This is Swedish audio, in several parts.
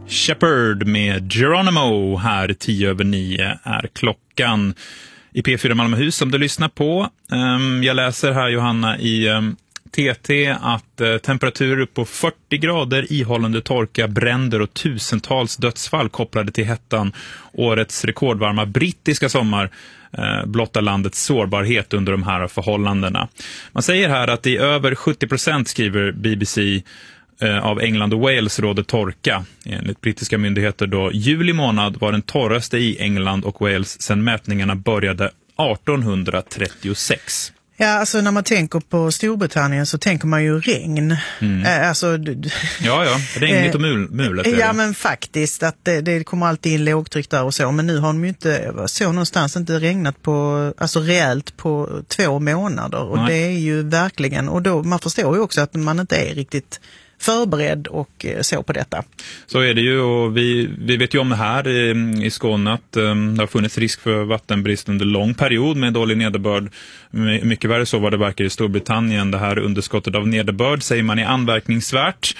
Shepherd med Geronimo här 9:10 är klockan i P4 Malmöhus som du lyssnar på. Jag läser här, Johanna, i TT att temperaturer på 40 grader, ihållande torka, bränder och tusentals dödsfall kopplade till hettan. Årets rekordvarma brittiska sommar blottar landets sårbarhet under de här förhållandena. Man säger här att i över 70%, skriver BBC, av England och Wales råder torka. Enligt brittiska myndigheter då, juli månad var den torraste i England och Wales sedan mätningarna började 1836. Ja, alltså när man tänker på Storbritannien så tänker man ju regn. Ja, regnigt och mulet. Ja, men faktiskt att det kommer alltid in lågtryck där och så. Men nu har de ju inte, så någonstans inte regnat på, alltså rejält på 2 månader. Och det är ju verkligen, och då man förstår ju också att man inte är riktigt förberedd och så på detta. Så är det ju, och vi vet ju om det här i Skåne att det har funnits risk för vattenbrist under lång period med dålig nederbörd. Mycket värre så vad det verkar i Storbritannien. Det här underskottet av nederbörd säger man är anmärkningsvärt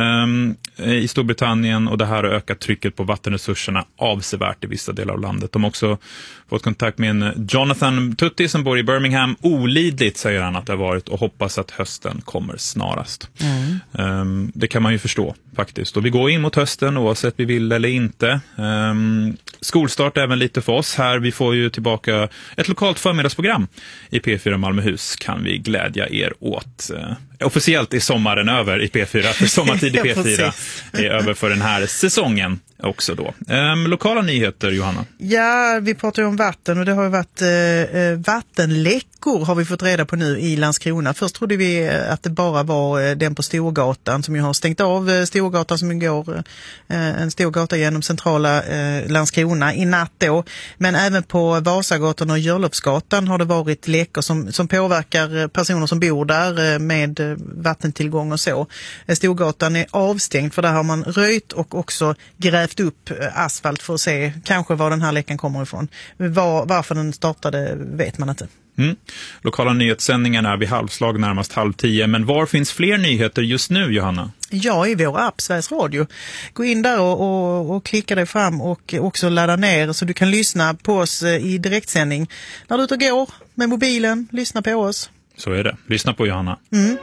i Storbritannien, och det här har ökat trycket på vattenresurserna avsevärt i vissa delar av landet. De har också fått kontakt med en Jonathan Tutti som bor i Birmingham. Olidligt, säger han, att det har varit, och hoppas att hösten kommer snarast. Det kan man ju förstå faktiskt. Och vi går in mot hösten oavsett vi vill eller inte. Skolstart även lite för oss här. Vi får ju tillbaka ett lokalt förmiddagsprogram i P4 Malmöhus, kan vi glädja er åt. Officiellt är sommaren över i P4, för sommartid i P4 är över för den här säsongen också då. Lokala nyheter, Johanna? Ja, vi pratar ju om vatten, och det har ju varit vattenläckor har vi fått reda på nu i Landskrona. Först trodde vi att det bara var den på Storgatan som ju har stängt av Storgatan, som går en stor gata genom centrala Landskrona i natt då. Men även på Vasagatan och Jörlofsgatan har det varit läckor som påverkar personer som bor där med vattentillgång och så. Storgatan är avstängd, för där har man röjt och också grävt upp asfalt för att se kanske var den här läckan kommer ifrån. Varför den startade vet man inte. Lokala nyhetssändningarna är vid halvslag, närmast 9:30. Men var finns fler nyheter just nu, Johanna? Ja, i vår app Sveriges Radio. Gå in där och klicka dig fram och också ladda ner så du kan lyssna på oss i direktsändning. När du ute och går med mobilen, lyssna på oss. Så är det. Lyssna på Johanna.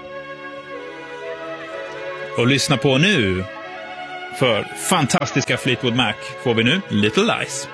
Och lyssna på nu. För fantastiska Fleetwood Mac får vi nu Little Lies.